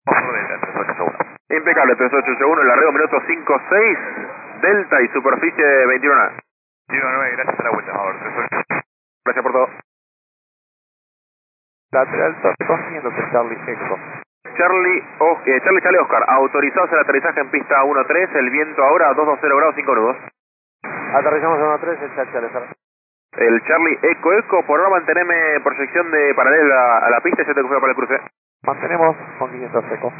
Por Delta, 3881. Impecable, 3881, el arreglo minuto 56, Delta y superficie 21. 19, gracias a la vuelta, favor, 38. Gracias por todo. Lateral tópico, siguiéndote Charlie Echo. Charlie Oscar, autorizados el aterrizaje en pista 13, el viento ahora 220 grados 5 nudos. Aterrizamos en 13, el Charlie Alejandro. El Charlie Echo, por ahora manteneme proyección de paralela a la pista y yo te confío para el cruce. Mantenemos con 500 seco.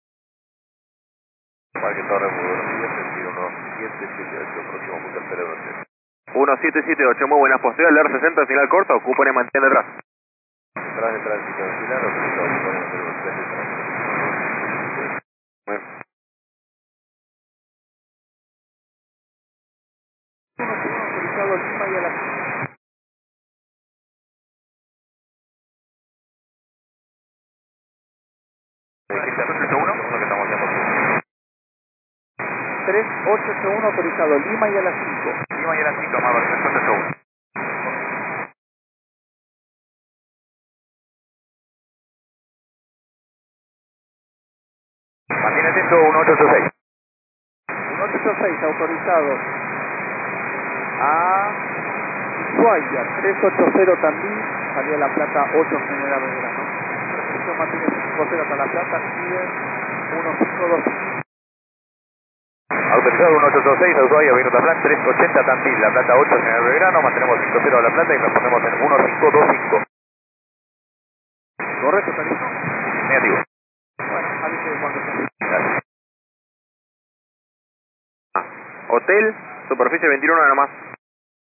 Parque Torre, muy buenos días, sentido 1778, próximo punto del cerebro. 1778, muy buenas, posterior al R60 final corto, ocupan y mantiene detrás. Detrás de tránsito de final, oculto, ocupan el cerebro 3 de tránsito. Bueno. Autorizado Lima y a la 3881 autorizado Lima y a las 5. Lima y a las 5, Amado, 3881. Mantiene atento 1886. 1886 autorizado a Ushuaia, 380 Tandil, salida La Plata 8 General Belgrano. Recepción mantiene 50 hasta La Plata, sigue 1525. Autorizado 1886, Ushuaia, Viruta Plan, 380 Tandil, La Plata 8, General Belgrano, mantenemos 50 a La Plata y respondemos en 1525. Correcto, Tarito. Negativo. Bueno, avise cuando se... Gracias. Hotel, superficie 21 nada más.